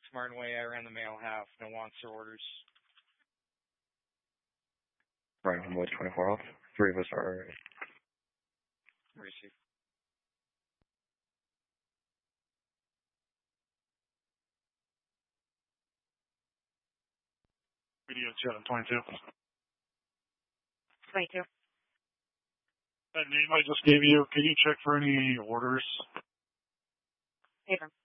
Martin Way. I ran the mail half. No wants or orders. Right, I'm with 24 off. 3 of us are... Receive. Video 722. 22. That name I just gave you, can you check for any orders? Paper.